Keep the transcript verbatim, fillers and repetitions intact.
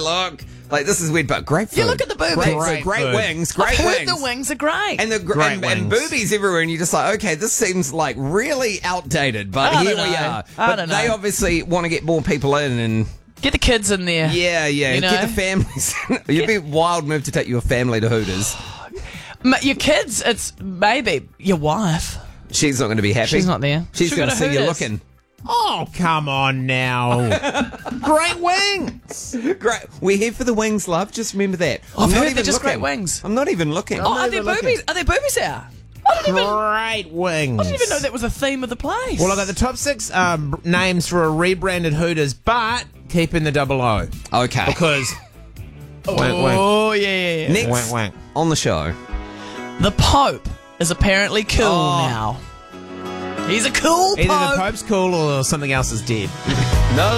look. Like, this is weird, but great food. Yeah, look at the boobies. Great, Great food, great food. wings, great I've wings. heard the wings are great. And the gr- Great and, and wings. boobies everywhere, and you're just like, okay, this seems like really outdated, but I here don't we know. are. I But don't they know. obviously want to get more people in, and Get the kids in there. yeah, yeah, You get know? the families. It'd be a wild move to take your family to Hooters. M- Your kids, it's maybe your wife. She's not going to be happy. She's not there. She's She'll going go to to see you Hooters. looking. Oh, come on now. Great wings. Great. We're here for the wings, love. Just remember that. I've I'm not heard even they're just looking. great wings. I'm not even looking. Oh, are there even looking. boobies? Are there boobies there? I didn't even. Great wings. I didn't even know that was a theme of the place. Well, I got the top six um, names for a rebranded Hooters, but keeping the double O. Okay. Because. oh, wank, wank. yeah, yeah, yeah. Next Wank, wank. on the show. The Pope is apparently cool Oh. now. He's a cool Either Pope. the Pope's cool or something else is dead. No.